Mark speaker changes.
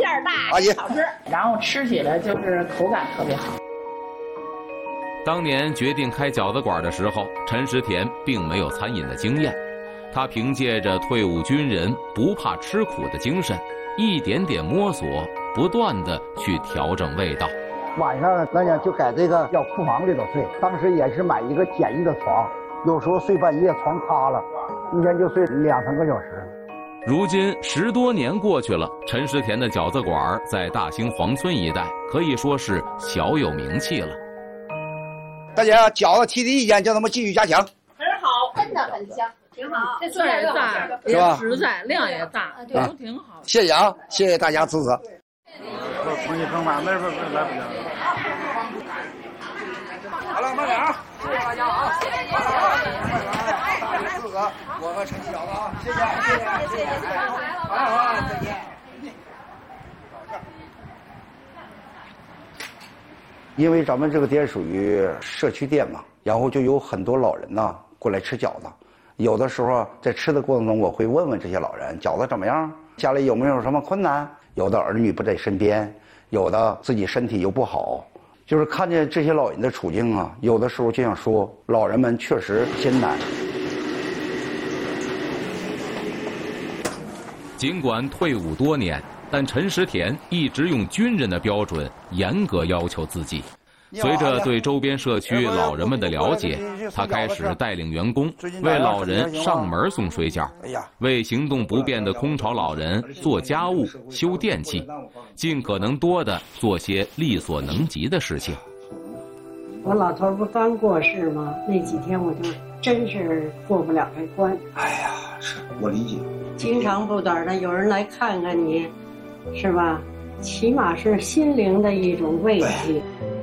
Speaker 1: 馅儿大，好吃，然后吃起来就是口感特别好。
Speaker 2: 当年决定开饺子馆的时候，陈石田并没有餐饮的经验，他凭借着退伍军人不怕吃苦的精神，一点点摸索，不断的去调整味道。
Speaker 3: 晚上咱家就在这个小库房里头睡，当时也是买一个简易的床，有时候睡半夜床塌了，一天就睡2、3个小时。
Speaker 2: 如今10多年过去了，陈石田的饺子馆在大兴黄村一带可以说是小有名气了。
Speaker 3: 大家饺子提的意见，叫他们继续加强。
Speaker 1: 很好，真的很香，挺好。这
Speaker 4: 蒜也大，
Speaker 3: 是吧？
Speaker 4: 实在，量也大，都挺好。
Speaker 3: 谢谢啊，谢谢大家支持。
Speaker 5: 我重新更换，没事来不及了。
Speaker 3: 好了，慢点啊！谢谢大家啊！谢谢大家支持我和陈饺子啊！谢谢谢谢。好，再见。因为咱们这个店属于社区店嘛，然后就有很多老人呢过来吃饺子。有的时候在吃的过程中，我会问问这些老人饺子怎么样，家里有没有什么困难。有的儿女不在身边，有的自己身体又不好，就是看见这些老人的处境啊，有的时候就想说，老人们确实艰难。
Speaker 2: 尽管退伍多年，但陈石田一直用军人的标准严格要求自己。随着对周边社区老人们的了解，他开始带领员工为老人上门送水饺，为行动不便的空巢老人做家务、修电器，尽可能多的做些力所能及的事情。
Speaker 6: 我老头不刚过世吗？那几天我就真是过不了这关。
Speaker 3: 哎呀，是我理解。
Speaker 6: 经常不短的有人来看看你，是吧？起码是心灵的一种慰藉。